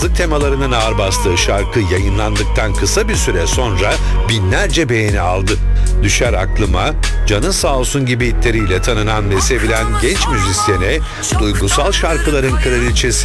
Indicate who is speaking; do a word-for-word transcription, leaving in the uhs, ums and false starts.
Speaker 1: temalarının ağır bastığı şarkı yayınlandıktan kısa bir süre sonra binlerce beğeni aldı. Düşer aklıma, canın sağ olsun gibi hitleriyle tanınan ve sevilen genç müzisyene duygusal şarkıların kraliçesi